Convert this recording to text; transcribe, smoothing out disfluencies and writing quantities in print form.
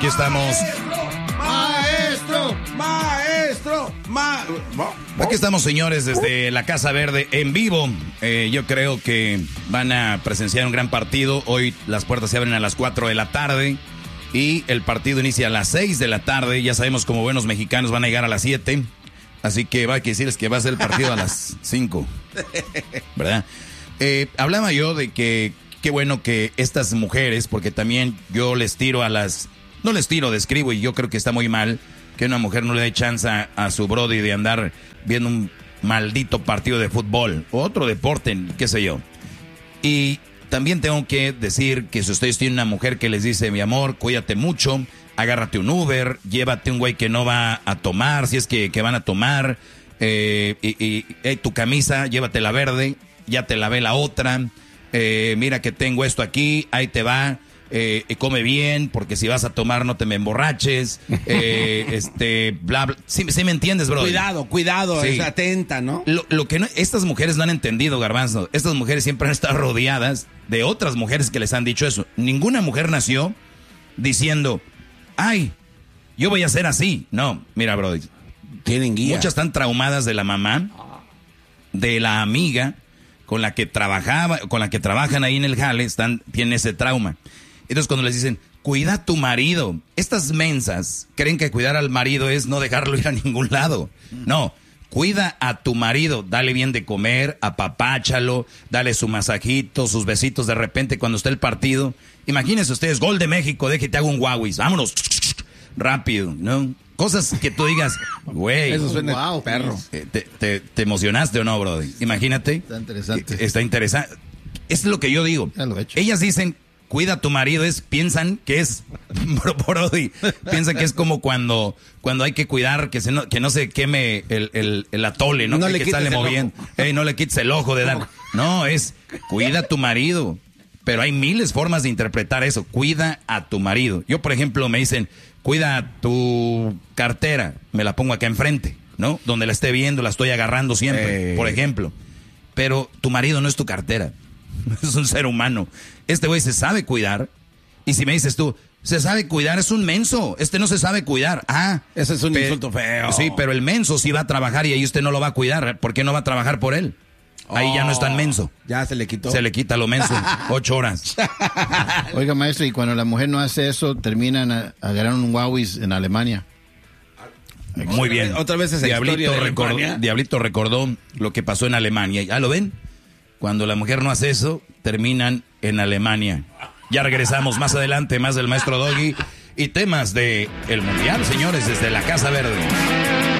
estamos. Aquí estamos, señores, desde la Casa Verde en vivo. Yo creo que van a presenciar un gran partido. Hoy las puertas se abren a las 4 de la tarde y el partido inicia a las 6 de la tarde. Ya sabemos, como buenos mexicanos, van a llegar a las 7. Así que va a decirles que va a ser el partido a las 5. ¿Verdad? Hablaba yo de que qué bueno que estas mujeres, porque también yo les tiro a las... No les tiro, describo, y yo creo que está muy mal que una mujer no le dé chance a su brody de andar viendo un maldito partido de fútbol o otro deporte, qué sé yo. Y también tengo que decir que si ustedes tienen una mujer que les dice, mi amor, cuídate mucho, agárrate un Uber, llévate un güey que no va a tomar, si es que van a tomar, tu camisa, llévatela verde, ya te lavé la otra, mira que tengo esto aquí, ahí te va. Come bien, porque si vas a tomar no te me emborraches, bla, bla. Sí me entiendes, bro. Cuidado, sí. Es atenta, ¿no? Lo que estas mujeres no han entendido, Garbanzo, estas mujeres siempre han estado rodeadas de otras mujeres que les han dicho eso. Ninguna mujer nació diciendo, ay, yo voy a ser así. No, mira, bro, tienen guía. Muchas están traumadas de la mamá, de la amiga con la que trabajan ahí en el jale, tienen ese trauma. Entonces cuando les dicen, cuida a tu marido, estas mensas creen que cuidar al marido es no dejarlo ir a ningún lado. No, cuida a tu marido, dale bien de comer, apapáchalo, dale su masajito, sus besitos de repente cuando esté el partido. Imagínense ustedes, gol de México, déjate hago un Huawei, vámonos, rápido, ¿no? Cosas que tú digas, güey. Eso suena wow, perro. ¿Te emocionaste o no, brody? Imagínate. Está interesante. Está interesante. Es lo que yo digo. Ya lo he hecho. Ellas dicen, cuida a tu marido, piensan que es, brody, piensan que es como cuando hay que cuidar que no se queme el atole, ¿no? Que sale moviendo. No le quites el ojo de dar. No, es cuida a tu marido. Pero hay miles de formas de interpretar eso. Cuida a tu marido. Yo, por ejemplo, me dicen, cuida tu cartera. Me la pongo acá enfrente, ¿no? Donde la esté viendo, la estoy agarrando siempre, por ejemplo. Pero tu marido no es tu cartera. Es un ser humano. Este güey se sabe cuidar. Y si me dices tú, se sabe cuidar, es un menso. No se sabe cuidar. Ese es un insulto feo. Sí, pero el menso sí va a trabajar y ahí usted no lo va a cuidar. ¿Por qué no va a trabajar por él? Ahí ya no es tan menso. Ya se le quitó. Se le quita lo menso. 8 horas. Oiga, maestro, y cuando la mujer no hace eso, terminan agarrando un Huawei en Alemania. Muy bien. Otra vez esa Diablito recordó lo que pasó en Alemania. ¿Ya lo ven? Cuando la mujer no hace eso, terminan en Alemania. Ya regresamos más adelante, más del maestro Doggy y temas de el Mundial, señores, desde la Casa Verde.